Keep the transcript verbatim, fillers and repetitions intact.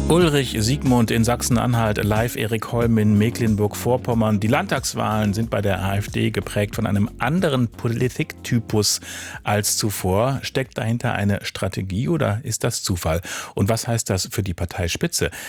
Ulrich Siegmund in Sachsen-Anhalt, live Erik Holm in Mecklenburg-Vorpommern. Die Landtagswahlen sind bei der AfD geprägt von einem anderen Politiktypus als zuvor. Steckt dahinter eine Strategie oder ist das Zufall? Und was heißt das für die Parteispitze?